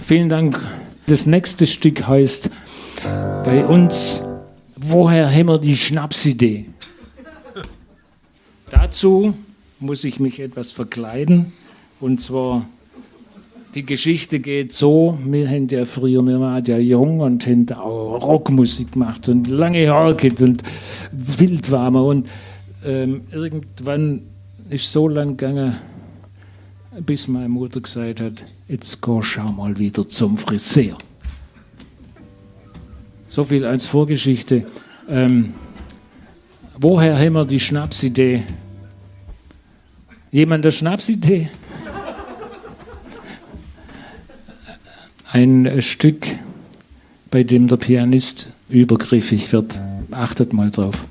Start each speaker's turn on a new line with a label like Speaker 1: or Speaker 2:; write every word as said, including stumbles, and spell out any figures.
Speaker 1: vielen Dank. Das nächste Stück heißt bei uns, woher haben wir die Schnapsidee? Dazu muss ich mich etwas verkleiden. Und zwar, die Geschichte geht so, wir haben ja früher, wir waren ja jung und haben auch Rockmusik gemacht und lange Haare gehabt und wild waren wir. Und ähm, irgendwann ist so lang gegangen, bis meine Mutter gesagt hat, jetzt geh schau mal wieder zum Friseur. So viel als Vorgeschichte. Ähm, woher haben wir die Schnapsidee? Jemand eine Schnapsidee? Ein Stück, bei dem der Pianist übergriffig wird. Achtet mal drauf.